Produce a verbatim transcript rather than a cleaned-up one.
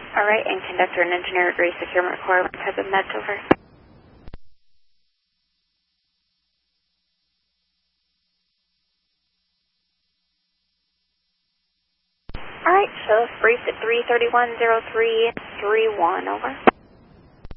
All right, and conductor and engineer agree securement requirements have been met, over. All right, so briefed at three thirty-one oh three three one, over.